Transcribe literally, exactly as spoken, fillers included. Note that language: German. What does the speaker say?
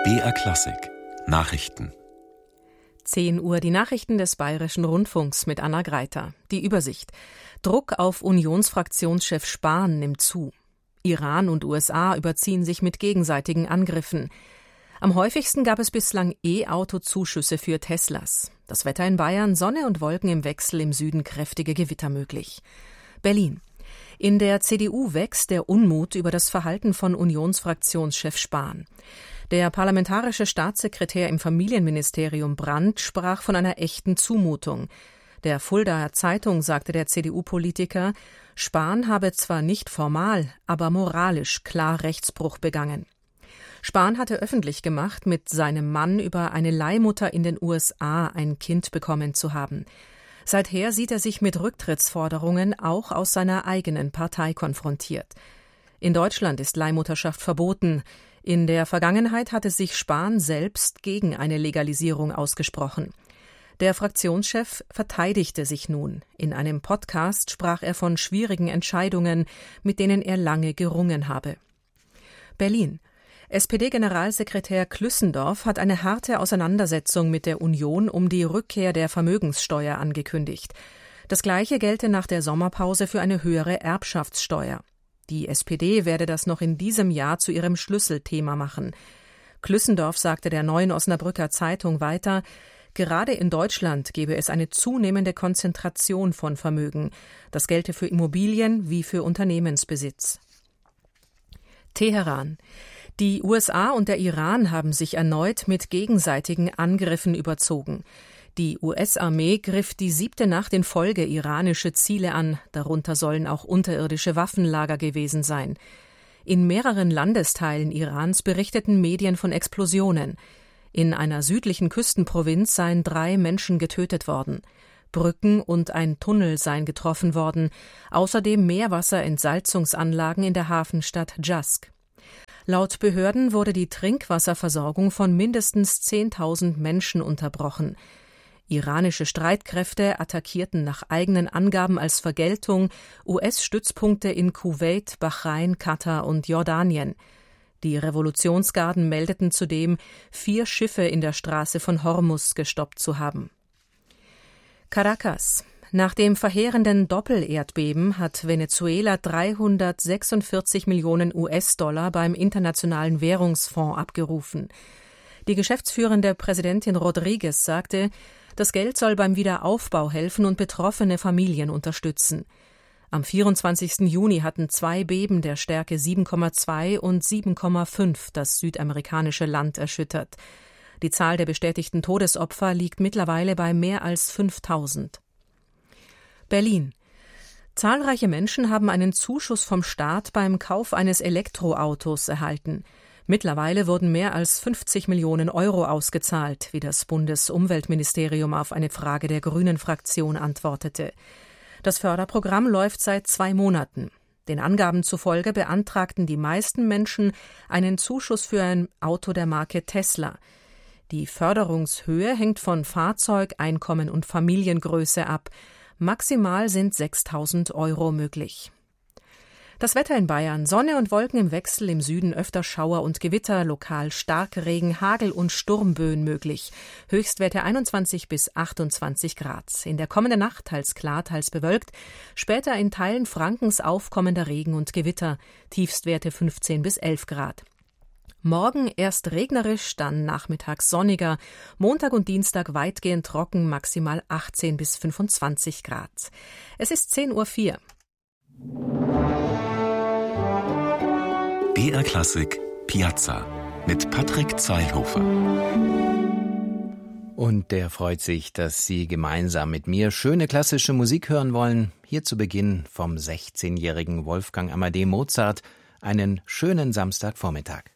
B R Klassik Nachrichten. zehn Uhr die Nachrichten des Bayerischen Rundfunks mit Anna Greiter. Die Übersicht. Druck auf Unionsfraktionschef Spahn nimmt zu. Iran und U S A überziehen sich mit gegenseitigen Angriffen. Am häufigsten gab es bislang E-Auto-Zuschüsse für Teslas. Das Wetter in Bayern: Sonne und Wolken im Wechsel, im Süden kräftige Gewitter möglich. Berlin. In der C D U wächst der Unmut über das Verhalten von Unionsfraktionschef Spahn. Der parlamentarische Staatssekretär im Familienministerium Brandt sprach von einer echten Zumutung. Der Fuldaer Zeitung sagte der C D U-Politiker, Spahn habe zwar nicht formal, aber moralisch klar Rechtsbruch begangen. Spahn hatte öffentlich gemacht, mit seinem Mann über eine Leihmutter in den U S A ein Kind bekommen zu haben. Seither sieht er sich mit Rücktrittsforderungen auch aus seiner eigenen Partei konfrontiert. In Deutschland ist Leihmutterschaft verboten. In der Vergangenheit hatte sich Spahn selbst gegen eine Legalisierung ausgesprochen. Der Fraktionschef verteidigte sich nun. In einem Podcast sprach er von schwierigen Entscheidungen, mit denen er lange gerungen habe. Berlin. S P D-Generalsekretär Klüssendorf hat eine harte Auseinandersetzung mit der Union um die Rückkehr der Vermögenssteuer angekündigt. Das Gleiche gelte nach der Sommerpause für eine höhere Erbschaftssteuer. Die S P D werde das noch in diesem Jahr zu ihrem Schlüsselthema machen. Klüssendorf sagte der Neuen Osnabrücker Zeitung weiter, gerade in Deutschland gebe es eine zunehmende Konzentration von Vermögen. Das gelte für Immobilien wie für Unternehmensbesitz. Teheran. Die U S A und der Iran haben sich erneut mit gegenseitigen Angriffen überzogen. Die U S-Armee griff die siebte Nacht in Folge iranische Ziele an, darunter sollen auch unterirdische Waffenlager gewesen sein. In mehreren Landesteilen Irans berichteten Medien von Explosionen. In einer südlichen Küstenprovinz seien drei Menschen getötet worden. Brücken und ein Tunnel seien getroffen worden, außerdem Meerwasserentsalzungsanlagen in der Hafenstadt Jask. Laut Behörden wurde die Trinkwasserversorgung von mindestens zehntausend Menschen unterbrochen. Iranische Streitkräfte attackierten nach eigenen Angaben als Vergeltung U S-Stützpunkte in Kuwait, Bahrain, Katar und Jordanien. Die Revolutionsgarden meldeten zudem, vier Schiffe in der Straße von Hormuz gestoppt zu haben. Caracas. Nach dem verheerenden Doppelerdbeben hat Venezuela dreihundertsechsundvierzig Millionen U S-Dollar beim Internationalen Währungsfonds abgerufen. Die geschäftsführende Präsidentin Rodriguez sagte, das Geld soll beim Wiederaufbau helfen und betroffene Familien unterstützen. Am vierundzwanzigsten Juni hatten zwei Beben der Stärke sieben Komma zwei und sieben Komma fünf das südamerikanische Land erschüttert. Die Zahl der bestätigten Todesopfer liegt mittlerweile bei mehr als fünftausend. Berlin. Zahlreiche Menschen haben einen Zuschuss vom Staat beim Kauf eines Elektroautos erhalten. Mittlerweile wurden mehr als fünfzig Millionen Euro ausgezahlt, wie das Bundesumweltministerium auf eine Frage der Grünen-Fraktion antwortete. Das Förderprogramm läuft seit zwei Monaten. Den Angaben zufolge beantragten die meisten Menschen einen Zuschuss für ein Auto der Marke Tesla. Die Förderungshöhe hängt von Fahrzeug, Einkommen und Familiengröße ab. Maximal sind sechstausend Euro möglich. Das Wetter in Bayern: Sonne und Wolken im Wechsel, im Süden öfter Schauer und Gewitter, lokal Starkregen, Hagel und Sturmböen möglich. Höchstwerte einundzwanzig bis achtundzwanzig Grad. In der kommenden Nacht teils klar, teils bewölkt. Später in Teilen Frankens aufkommender Regen und Gewitter. Tiefstwerte fünfzehn bis elf Grad. Morgen erst regnerisch, dann nachmittags sonniger. Montag und Dienstag weitgehend trocken, maximal achtzehn bis fünfundzwanzig Grad. Es ist zehn Uhr vier. B R Klassik Piazza mit Patrick Zeilhofer. Und der freut sich, dass Sie gemeinsam mit mir schöne klassische Musik hören wollen. Hier zu Beginn vom sechzehnjährigen Wolfgang Amadei Mozart. Einen schönen Samstagvormittag.